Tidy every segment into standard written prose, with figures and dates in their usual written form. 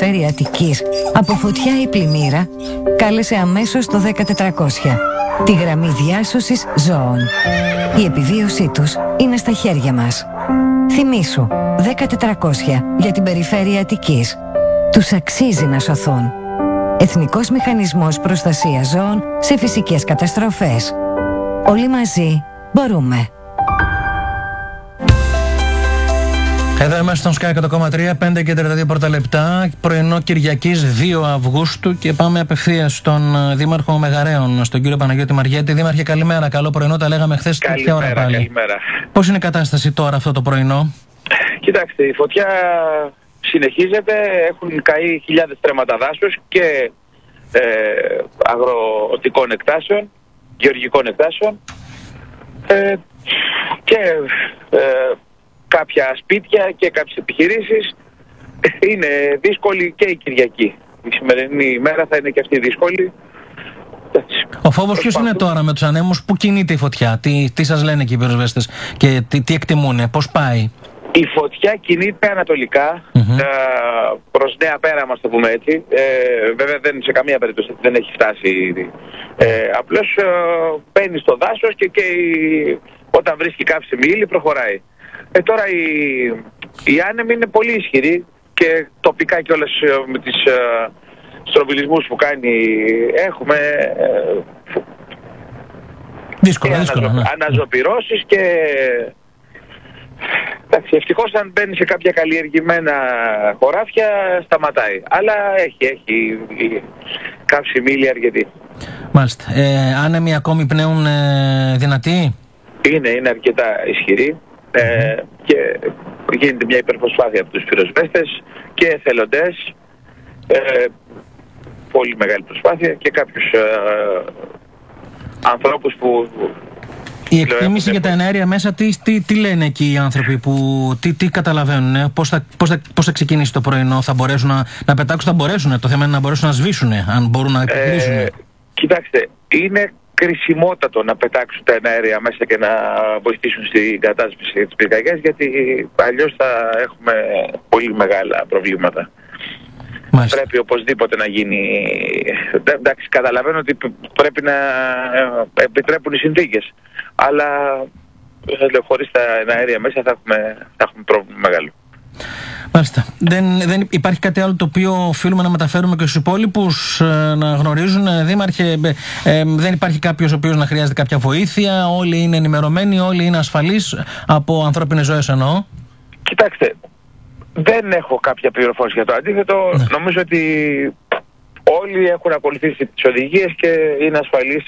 περιφέρεια Αττικής από φωτιά ή πλημμύρα, κάλεσε αμέσως το 10400, τη γραμμή διάσωσης ζώων. Η επιβίωσή τους είναι στα χέρια μας. Θυμήσου, 10400 για την περιφέρεια Αττικής. Τους αξίζει να σωθούν. Εθνικός Μηχανισμός Προστασίας Ζώων σε φυσικές καταστροφές. Όλοι μαζί μπορούμε. Εδώ είμαστε στον Sky 100,3, 5 και 32 πρώτα λεπτά, πρωινό Κυριακής 2 Αυγούστου και πάμε απευθείας στον Δήμαρχο Μεγαρέων, στον κύριο Παναγιώτη Μαριέτη. Δήμαρχε, καλημέρα, καλό πρωινό, τα λέγαμε χθες τέτοια ώρα πάλι. Καλημέρα. Πώς είναι η κατάσταση τώρα αυτό το πρωινό? Κοιτάξτε, η φωτιά συνεχίζεται, έχουν καεί χιλιάδες τρέματα δάσους και αγροτικών εκτάσεων, γεωργικών εκτάσεων και κάποια σπίτια και κάποιες επιχειρήσεις. Είναι δύσκολη και η Κυριακή. Η σημερινή ημέρα θα είναι και αυτή δύσκολη. Ο φόβος ποιος είναι τώρα με τους ανέμους, πού κινείται η φωτιά, τι σας λένε και οι πυροσβέστες και τι εκτιμούνε, πώς πάει? Η φωτιά κινείται ανατολικά, προς Νέα Πέραμα, ας το πούμε έτσι. Βέβαια σε καμία περίπτωση δεν έχει φτάσει ήδη. Απλώς μπαίνει στο δάσος και όταν βρίσκει κάποια ύλη προχωράει. Τώρα η άνεμη είναι πολύ ισχυρή και τοπικά κιόλας με τις στροβιλισμούς που κάνει έχουμε δύσκολο, αναζωπυρώσεις και εντάξει, ευτυχώς αν μπαίνει σε κάποια καλλιεργημένα χωράφια σταματάει, αλλά έχει καύση μήλη αρκετή. Μάλιστα. Άνεμοι ακόμη πνέουν δυνατοί? Είναι αρκετά ισχυροί. Και γίνεται μια υπερπροσπάθεια από τους πυροσβέστες και εθελοντές, πολύ μεγάλη προσπάθεια, και κάποιους ανθρώπους που... Η εκτίμηση για τα εναέρια μέσα, τι λένε εκεί οι άνθρωποι, τι καταλαβαίνουν, πώς θα ξεκινήσει το πρωινό, θα μπορέσουν να πετάξουν, θα μπορέσουν, το θέμα είναι να μπορέσουν να σβήσουν, αν μπορούν να επιχειρήσουν. Κοιτάξτε, είναι κρισιμότατο να πετάξουν τα εναέρια μέσα και να βοηθήσουν στην κατάσβεση της πυρκαγιάς, γιατί αλλιώς θα έχουμε πολύ μεγάλα προβλήματα. Μάλιστα. Πρέπει οπωσδήποτε να γίνει. Εντάξει, καταλαβαίνω ότι πρέπει να επιτρέπουν οι συνθήκες, αλλά χωρίς τα εναέρια μέσα θα έχουμε πρόβλημα μεγάλο. Μάλιστα. Δεν υπάρχει κάτι άλλο το οποίο οφείλουμε να μεταφέρουμε και στους υπόλοιπους να γνωρίζουν, Δήμαρχε? Δεν υπάρχει κάποιος ο οποίος να χρειάζεται κάποια βοήθεια? Όλοι είναι ενημερωμένοι, όλοι είναι ασφαλείς από ανθρώπινες ζωές, εννοώ? Κοιτάξτε, δεν έχω κάποια πληροφόρηση για το αντίθετο. Ναι. Νομίζω ότι όλοι έχουν ακολουθήσει τις οδηγίες και είναι ασφαλείς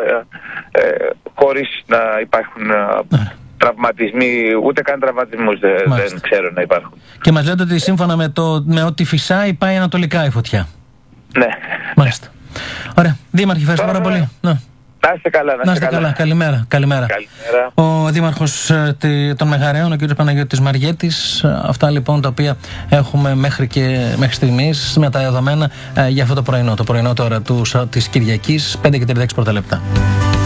χωρίς να υπάρχουν τραυματισμοί, ούτε καν τραυματισμούς δεν ξέρω να υπάρχουν. Και μας λέτε ότι σύμφωνα με ό,τι φυσάει πάει ανατολικά η φωτιά. Ναι. Μάλιστα. Ωραία. Δήμαρχε, ευχαριστώ πάρα πολύ. Να είστε καλά. Να είστε καλά. Καλημέρα. Ο Δήμαρχος των Μεγαρέων, ο κ. Παναγιώτης Μαριέτης. Αυτά λοιπόν τα οποία έχουμε μέχρι στιγμής με τα δεδομένα για αυτό το πρωινό. Το πρωινό τώρα της Κυριακής, 5 και 36 πρώτα λεπτά.